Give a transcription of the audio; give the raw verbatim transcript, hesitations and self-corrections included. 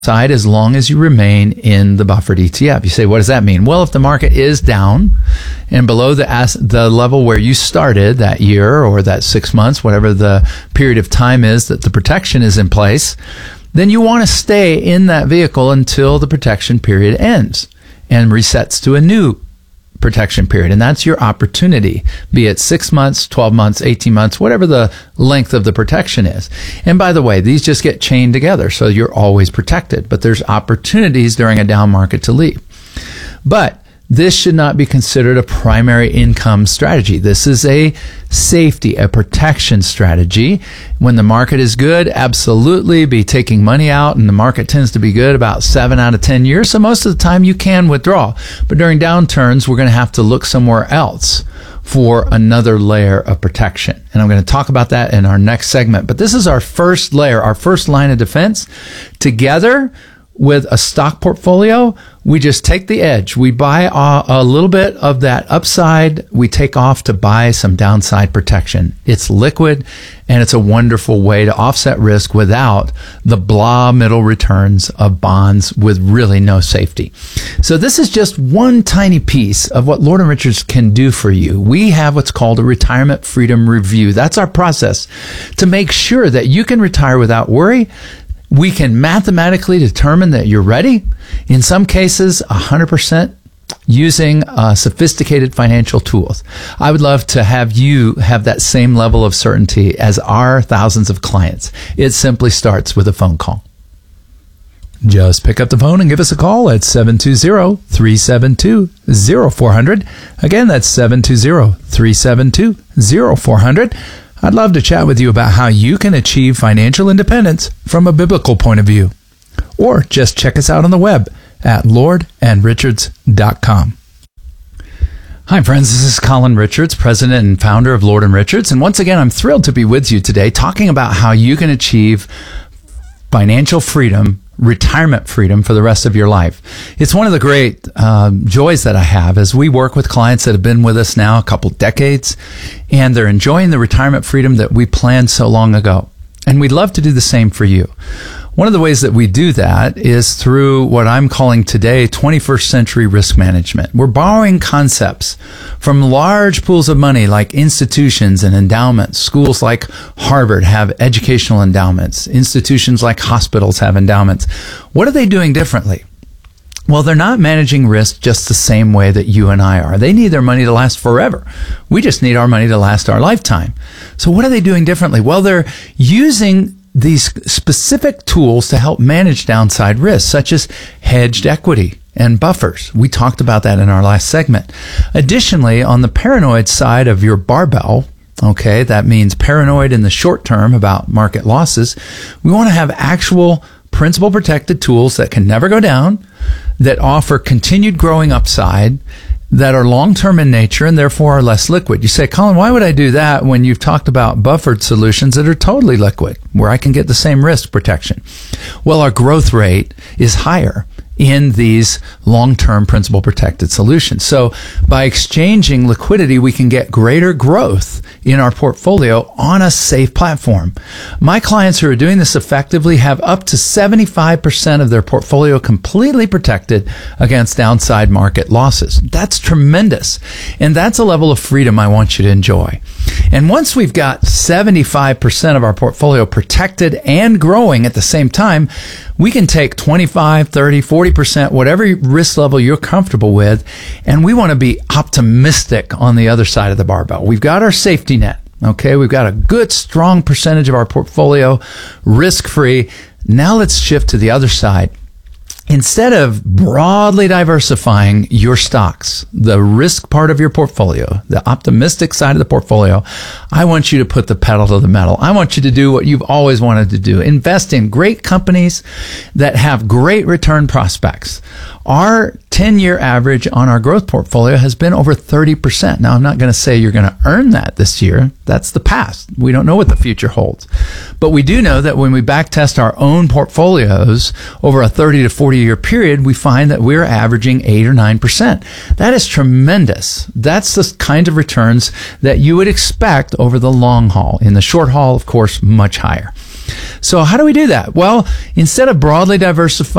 side as long as you remain in the buffered E T F. You say, what does that mean? Well, if the market is down and below the as- the level where you started that year or that six months, whatever the period of time is that the protection is in place, then you want to stay in that vehicle until the protection period ends and resets to a new protection period. And that's your opportunity, be it six months, twelve months, eighteen months, whatever the length of the protection is. And by the way, these just get chained together, so you're always protected. But there's opportunities during a down market to leave. But this should not be considered a primary income strategy. This is a safety, a protection strategy. When the market is good, absolutely be taking money out, and the market tends to be good about seven out of ten years. So most of the time you can withdraw. But during downturns, we're going to have to look somewhere else for another layer of protection. And I'm going to talk about that in our next segment. But this is our first layer, our first line of defense. Together with a stock portfolio, we just take the edge. We buy a, a little bit of that upside. We take off to buy some downside protection. It's liquid, and it's a wonderful way to offset risk without the blah middle returns of bonds with really no safety. So this is just one tiny piece of what Lord and Richards can do for you. We have what's called a retirement freedom review. That's our process to make sure that you can retire without worry. We can mathematically determine that you're ready. In some cases, one hundred percent using uh, sophisticated financial tools. I would love to have you have that same level of certainty as our thousands of clients. It simply starts with a phone call. Just pick up the phone and give us a call at seven two zero, three seven two, zero four zero zero. Again, that's seven two zero, three seven two, zero four zero zero. I'd love to chat with you about how you can achieve financial independence from a biblical point of view. Or just check us out on the web at lord and richards dot com. Hi friends, this is Colin Richards, president and founder of Lord and Richards. And once again, I'm thrilled to be with you today talking about how you can achieve financial freedom, retirement freedom for the rest of your life. It's one of the great um, joys that I have as we work with clients that have been with us now a couple decades, and they're enjoying the retirement freedom that we planned so long ago. And we'd love to do the same for you. One of the ways that we do that is through what I'm calling today twenty-first century risk management. We're borrowing concepts from large pools of money like institutions and endowments. Schools like Harvard have educational endowments. Institutions like hospitals have endowments. What are they doing differently? Well, they're not managing risk just the same way that you and I are. They need their money to last forever. We just need our money to last our lifetime. So what are they doing differently? Well, they're using these specific tools to help manage downside risk, such as hedged equity and buffers. We talked about that in our last segment. Additionally, on the paranoid side of your barbell, okay, that means paranoid in the short term about market losses, we want to have actual principal protected tools that can never go down, that offer continued growing upside, that are long-term in nature and therefore are less liquid. You say, Colin, why would I do that when you've talked about buffered solutions that are totally liquid, where I can get the same risk protection? Well, our growth rate is higher in these long-term principal protected solutions. So by exchanging liquidity, we can get greater growth in our portfolio on a safe platform. My clients who are doing this effectively have up to seventy-five percent of their portfolio completely protected against downside market losses. That's tremendous. And that's a level of freedom I want you to enjoy. And once we've got seventy-five percent of our portfolio protected and growing at the same time, we can take twenty-five, thirty, forty percent, whatever risk level you're comfortable with, and we want to be optimistic on the other side of the barbell. We've got our safety net, okay? We've got a good, strong percentage of our portfolio risk-free. Now let's shift to the other side. Instead of broadly diversifying your stocks, the risk part of your portfolio, the optimistic side of the portfolio, I want you to put the pedal to the metal. I want you to do what you've always wanted to do. Invest in great companies that have great return prospects. Our ten-year average on our growth portfolio has been over thirty percent. Now, I'm not going to say you're going to earn that this year. That's the past. We don't know what the future holds. But we do know that when we backtest our own portfolios over a thirty to forty year period, we find that we're averaging eight or nine percent. That is tremendous. That's the kind of returns that you would expect over the long haul. In the short haul, of course, much higher. So how do we do that? Well, instead of broadly diversifying